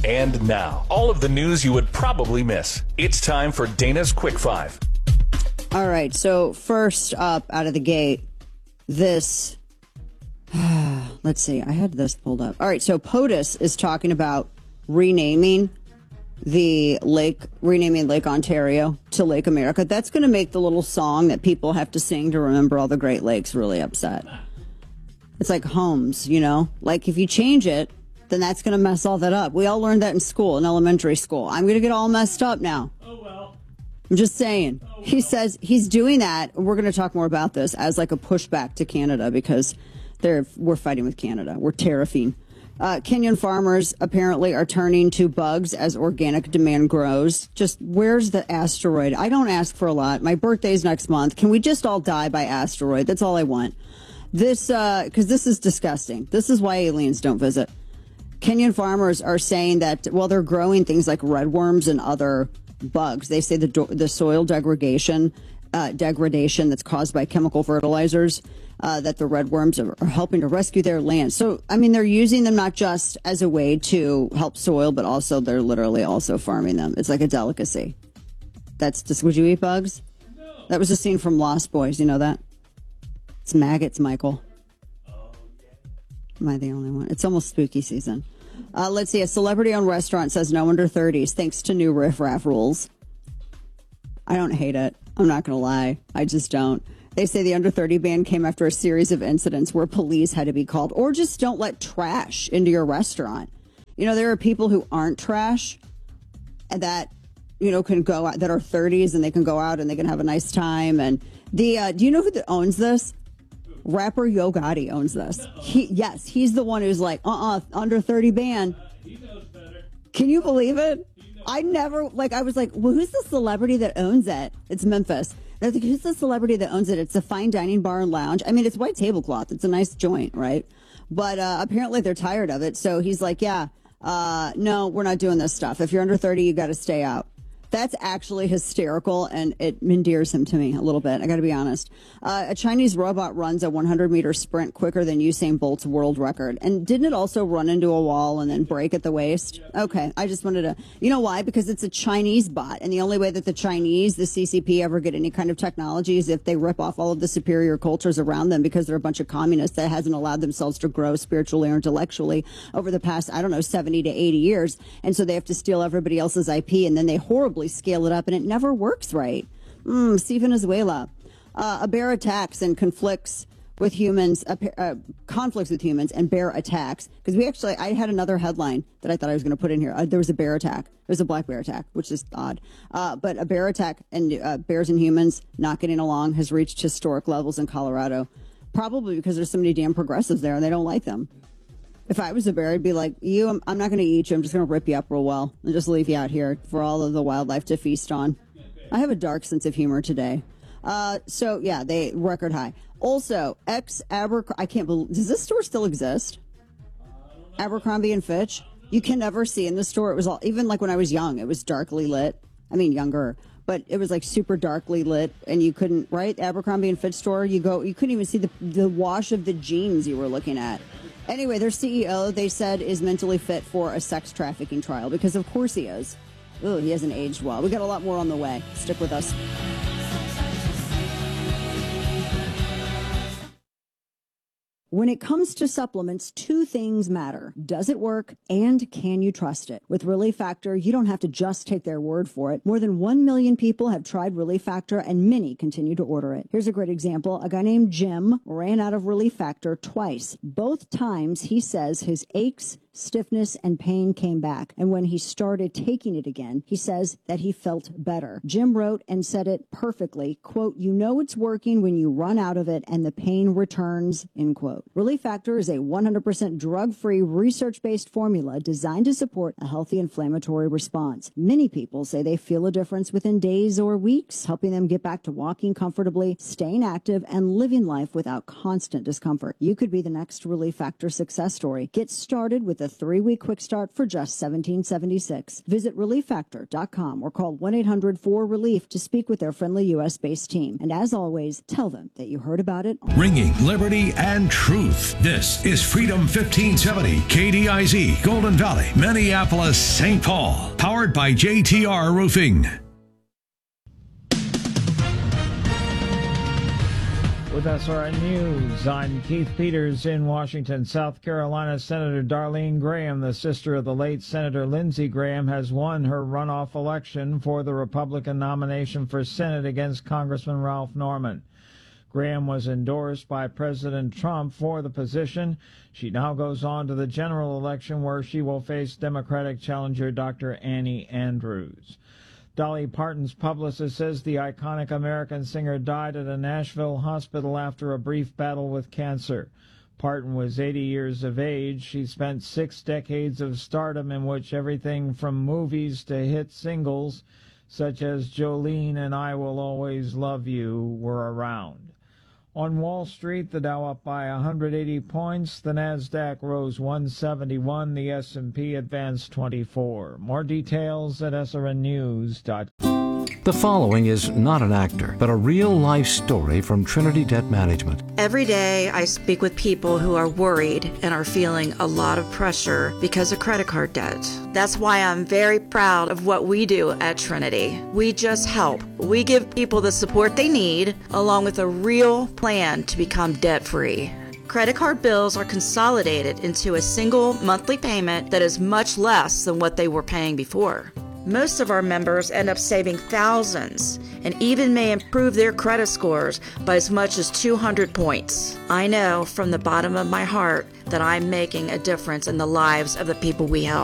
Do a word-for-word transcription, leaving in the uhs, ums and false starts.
And now, all of the news you would probably miss. It's time for Dana's Quick Five. All right, so first up out of the gate, this, let's see, I had this pulled up. All right, so POTUS is talking about renaming the lake, renaming Lake Ontario to Lake America. That's going to make the little song that people have to sing to remember all the Great Lakes really upset. It's like Holmes, you know? Like, if you change it, then that's going to mess all that up. We all learned that in school, in elementary school. I'm going to get all messed up now. Oh, well. I'm just saying. Oh, well. He says he's doing that. We're going to talk more about this as like a pushback to Canada because they're we're fighting with Canada. We're tariffing. Uh, Kenyan farmers apparently are turning to bugs as organic demand grows. Just where's the asteroid? I don't ask for a lot. My birthday's next month. Can we just all die by asteroid? That's all I want. This, uh, because this is disgusting. This is why aliens don't visit. Kenyan farmers are saying that, well, they're growing things like redworms and other bugs. They say the do- the soil degradation, uh, degradation that's caused by chemical fertilizers, uh, that the redworms are, are helping to rescue their land. So, I mean, they're using them not just as a way to help soil, but also they're literally also farming them. It's like a delicacy. That's just, would you eat bugs? No. That was a scene from Lost Boys. You know that? It's maggots, Michael. Oh, yeah. Am I the only one? It's almost spooky season. Uh, let's see. A celebrity-owned restaurant says no under thirties thanks to new riffraff rules. I don't hate it. I'm not going to lie. I just don't. They say the under thirty ban came after a series of incidents where police had to be called. Or just don't let trash into your restaurant. You know, there are people who aren't trash and that, you know, can go out, that are thirties and they can go out and they can have a nice time. And the, uh, do you know who the, owns this? Rapper Yo Gotti owns this. He, yes, he's the one who's like, uh-uh, under thirty ban. Uh, he knows better. Can you believe it? I never, like, I was like, well, who's the celebrity that owns it? It's Memphis. And I was like, who's the celebrity that owns it? It's a fine dining bar and lounge. I mean, it's white tablecloth. It's a nice joint, right? But uh, apparently they're tired of it. So he's like, yeah, uh, no, we're not doing this stuff. If you're under thirty, you got to stay out. That's actually hysterical, and it endears him to me a little bit. I got to be honest. Uh, a Chinese robot runs a one hundred meter sprint quicker than Usain Bolt's world record. And didn't it also run into a wall and then break at the waist? Okay, I just wanted to, you know why? Because it's a Chinese bot, and the only way that the Chinese, the C C P, ever get any kind of technology is if they rip off all of the superior cultures around them because they're a bunch of communists that hasn't allowed themselves to grow spiritually or intellectually over the past, I don't know, seventy to eighty years. And so they have to steal everybody else's I P, and then they horribly scale it up, and it never works right. Mm, see Venezuela. Uh, a bear attacks and conflicts with humans, uh, uh, conflicts with humans and bear attacks. Because we actually, I had another headline that I thought I was going to put in here. Uh, there was a bear attack. There was a black bear attack, which is odd. Uh, but a bear attack and uh, bears and humans not getting along has reached historic levels in Colorado. Probably because there's so many damn progressives there and they don't like them. If I was a bear, I'd be like, you, I'm, I'm not going to eat you. I'm just going to rip you up real well and just leave you out here for all of the wildlife to feast on. I have a dark sense of humor today. Uh, so, yeah, they record high. Also, ex Abercrombie, I can't believe, does this store still exist? Abercrombie and Fitch? You can never see in the store. It was all, even like when I was young, it was darkly lit. I mean, younger. But it was like super darkly lit, and you couldn't, right? Abercrombie and Fitch store, you go, you couldn't even see the the wash of the jeans you were looking at. Anyway, their C E O, they said, is mentally fit for a sex trafficking trial, because of course he is. Oh, he hasn't aged well. We got a lot more on the way. Stick with us. When it comes to supplements, two things matter. Does it work, and can you trust it? With Relief Factor, you don't have to just take their word for it. More than one million people have tried Relief Factor, and many continue to order it. Here's a great example. A guy named Jim ran out of Relief Factor twice. Both times, he says his aches, stiffness, and pain came back. And when he started taking it again, he says that he felt better. Jim wrote and said it perfectly, quote, "You know it's working when you run out of it and the pain returns," end quote. Relief Factor is a one hundred percent drug-free, research-based formula designed to support a healthy inflammatory response. Many people say they feel a difference within days or weeks, helping them get back to walking comfortably, staying active, and living life without constant discomfort. You could be the next Relief Factor success story. Get started with a three-week quick start for just seventeen dollars and seventy-six cents. Visit relief factor dot com or call one eight hundred four relief to speak with their friendly U S based team. And as always, tell them that you heard about it. Ringing liberty and truth. This is Freedom fifteen seventy, K D I Z, Golden Valley, Minneapolis, Saint Paul. Powered by J T R Roofing. With S R N News, I'm Keith Peters in Washington. South Carolina Senator Darlene Graham, the sister of the late Senator Lindsey Graham, has won her runoff election for the Republican nomination for Senate against Congressman Ralph Norman. Graham was endorsed by President Trump for the position. She now goes on to the general election where she will face Democratic challenger Doctor Annie Andrews. Dolly Parton's publicist says the iconic American singer died at a Nashville hospital after a brief battle with cancer. Parton was eighty years of age. She spent six decades of stardom in which everything from movies to hit singles such as Jolene and I Will Always Love You were around. On Wall Street, the Dow up by one hundred eighty points, the Nasdaq rose one seventy-one, the S and P advanced twenty-four. More details at S R N news dot com. The following is not an actor, but a real-life story from Trinity Debt Management. Every day I speak with people who are worried and are feeling a lot of pressure because of credit card debt. That's why I'm very proud of what we do at Trinity. We just help. We give people the support they need, along with a real plan to become debt-free. Credit card bills are consolidated into a single monthly payment that is much less than what they were paying before. Most of our members end up saving thousands and even may improve their credit scores by as much as two hundred points. I know from the bottom of my heart that I'm making a difference in the lives of the people we help.